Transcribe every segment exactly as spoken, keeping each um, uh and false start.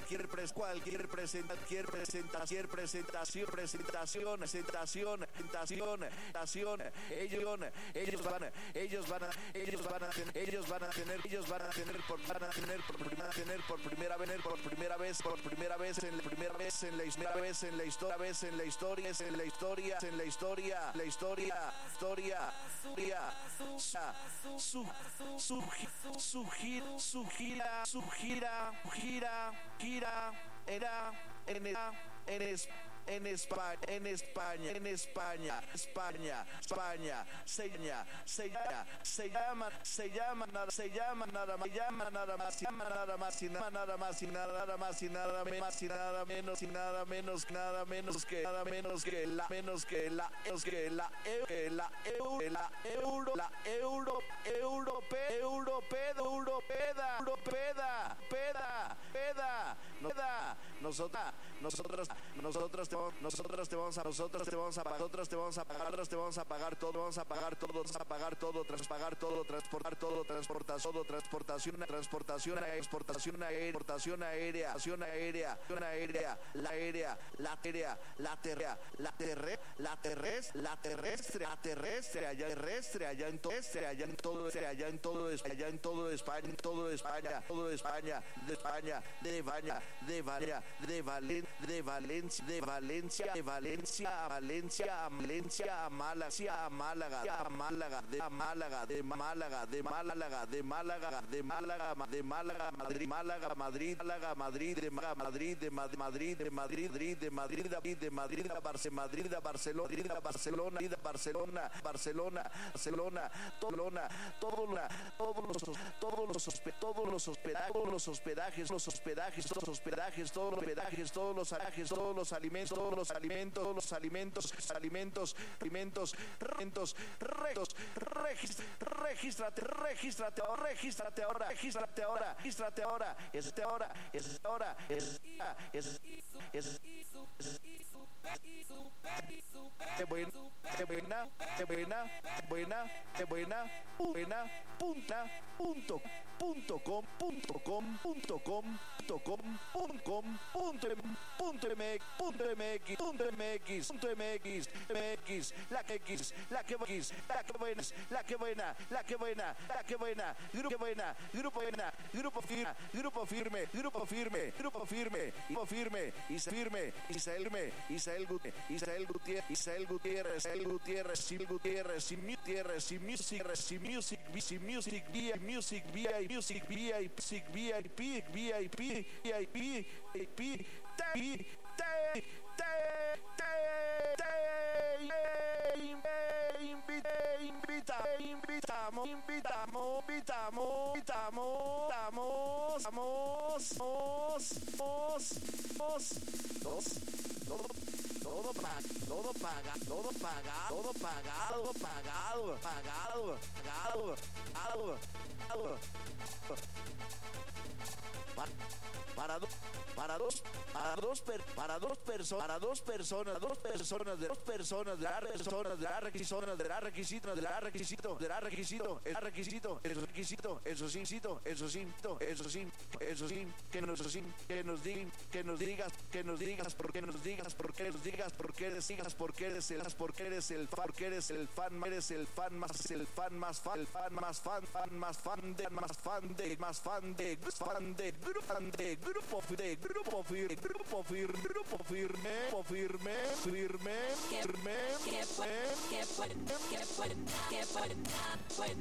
cualquier pres, cualquier presenta, cualquier presentación, presentación, presentación, presentación, presentación, presentación, ellos, ellos van, ellos van a, ellos van a tener, ellos van a tener, ellos van a tener, por, van a tener, por primera, tener por primera vez, por primera vez, por primera vez en la primera vez en la primera vez en la historia, vez en la historia, en la historia, en la historia, la historia, historia, historia, su, su, su gira, su gira, su gira, gira, gira, era, en, en, es, en España, en España, en España, España, España, se llama, se llama, se llama, se llama nada, se llama nada más, se llama nada más, se llama nada más y nada, nada más y nada más y nada más y nada menos y nada menos, nada menos que nada menos que la menos que la menos que la que la euro, la euro, la euro, europea, europea, europea, europea, peda, peda, peda, nosotros, nosotros, nosotros te nosotros te vamos a nosotros te vamos a pagar, nosotros te vamos a pagar, nosotros te vamos a pagar todo, vamos a pagar todo, vamos a pagar todo, transpagar todo, transportar todo, transportar todo, transportación, transportación, exportación aérea, exportación aérea, acción aérea, acción aérea, la aérea, la aérea, la terrestre, la terrestre, la terrestre, la terrestre, la terrestre, allá terrestre, allá en todo, allá en todo, allá en todo, allá en todo España, en todo España, todo España, de España, de España, de Valencia, de Valencia, de Valencia, de Valencia, de Valencia, a Valencia, a Valencia, a Málaga, a Málaga, a Málaga, de Málaga, de Málaga, de Málaga, de Málaga, de Málaga, de Málaga, Madrid, Málaga, Madrid, Málaga, Madrid, de Madrid, de Madrid, de Madrid, de Madrid, de Madrid, de Madrid, a Barcelona, Barcelona, Barcelona, Barcelona, Barcelona, Barcelona, Barcelona, todos los, todos los, todos los hospedajes, todos los hospedajes, los hospedajes, todos los hospedajes, todos los hospedajes, todos los hospedajes, todos los alimentos, todos los alimentos, todos los alimentos, alimentos, alimentos, alimentos, rectos, regístrate, regístrate, regístrate ahora, regístrate ahora, regístrate ahora, es este ahora, es este ahora, es es es qué buena, qué buena, qué buena, qué buena, qué buena, buena, punta, punto, punto com, punto com, punto com, punto com, punto com, punto punto mx, punto mx, punto mx, punto mx, mx, la que x, la que x, la que buena, la que buena, la que buena, la que buena, grupo buena, grupo buena, grupo firme, grupo firme, grupo firme, grupo firme, grupo firme, y firme, Isael firme, Isael Gutiérrez, Isael Gutiérrez, Isael Gutiérrez, Isael Gutiérrez, Sil Gutiérrez, Sil Gutiérrez, Sil Music, Sil Music, Sil Music, V I Music, V I Music, V I Music, V I P, V I P, V I P, V I P, te, te, te, te, te, invita, invitamos, invitamos, invitamos, invitamos, invitamos, vamos, vamos, vamos, dos, todo, todo paga, todo paga, todo paga, todo pagado, pagado, pagado, pagado, pagado, pagado. Para, para dos, para dos, para dos, per, para dos personas, para dos personas, dos personas, de dos personas, de la personas, de la requisito, de la requisito, de la requisito, de la requisito, el requisito, el requisito, eso sí, eso sí, eso sí, eso sí, que nos, que nos digan, que nos digas, que nos digas, por qué nos digas, por qué nos digas, por qué digas, por qué eres el, por qué eres el fan, por qué eres el fan, eres el fan más, el fan más fan, el fan más fan, fan más fan de, más fan de, más fan de, fan de, grupo de, grupo de, grupo firme, grupo firme, grupo firme, grupo firme, firme, firme, que fue, que fue, que fue, que fue, fue,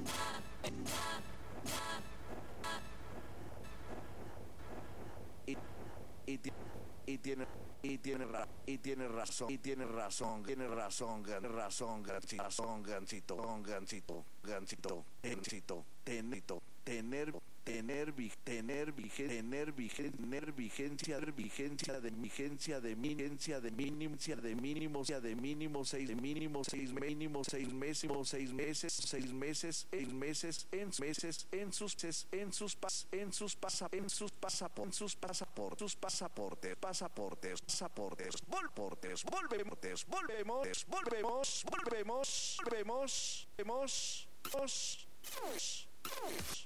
y y y tiene y tiene ra, y tiene razón y tiene razón tiene razón tiene razón gancito razón gancito gancito gancito gancito tenito tener tener tener vigencia tener vigencia tener vigencia vigencia de vigencia de vigencia de mínimo de mínimo de mínimo seis de mínimo seis mínimo seis meses seis meses seis meses seis meses en meses en sus en sus pas en sus pasa en sus pasaportes sus pasaportes sus pasaportes pasaportes pasaportes volportes volvemos volvemos volvemos volvemos volvemos volvemos volvemos